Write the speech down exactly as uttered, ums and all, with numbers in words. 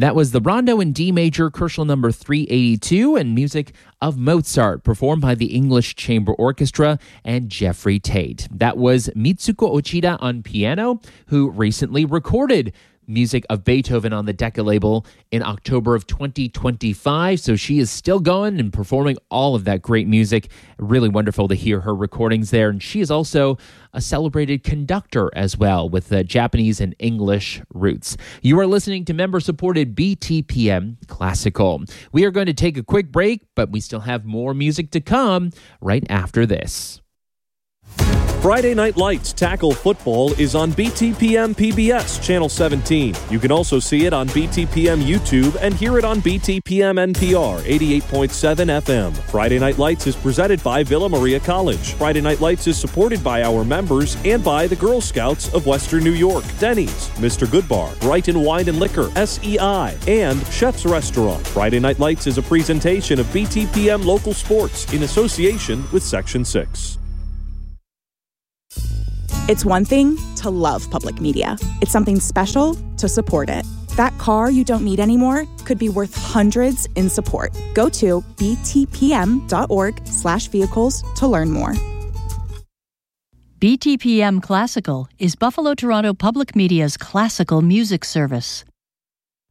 That was the Rondo in D major, Koszul number three eighty-two, and music of Mozart, performed by the English Chamber Orchestra and Jeffrey Tate. That was Mitsuko Ochida on piano, who recently recorded music of Beethoven on the Decca label in October of twenty twenty-five. So she is still going and performing all of that great music. Really wonderful to hear her recordings there. And she is also a celebrated conductor as well, with uh, Japanese and English roots. You are listening to member-supported B T P M Classical. We are going to take a quick break, but we still have more music to come right after this. Friday Night Lights Tackle Football is on B T P M P B S Channel seventeen. You can also see it on B T P M YouTube and hear it on B T P M N P R eighty-eight point seven F M. Friday Night Lights is presented by Villa Maria College. Friday Night Lights is supported by our members and by the Girl Scouts of Western New York, Denny's, Mister Goodbar, Brighton Wine and Liquor, S E I, and Chef's Restaurant. Friday Night Lights is a presentation of B T P M Local Sports in association with Section six. It's one thing to love public media. It's something special to support it. That car you don't need anymore could be worth hundreds in support. Go to btpm.org slash vehicles to learn more. B T P M Classical is Buffalo Toronto Public Media's classical music service.